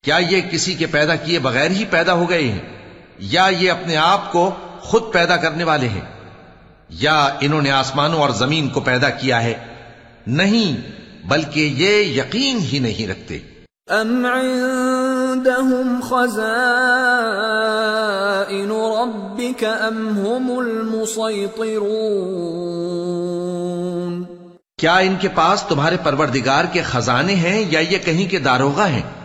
क्या ये किसी के पैदा किए बगैर ही पैदा हो गए हैं, या ये अपने आप को खुद पैदा करने वाले हैं, या इन्होंने आसमानों और जमीन को पैदा किया है? नहीं, बल्कि ये यकीन ही नहीं रखते। अम इंदहुम खज़ाइन रब्बिक अम हुमुल मुसैतिरून, क्या इनके पास तुम्हारे परवरदिगार के खजाने हैं, या ये कहीं के दारोगा हैं?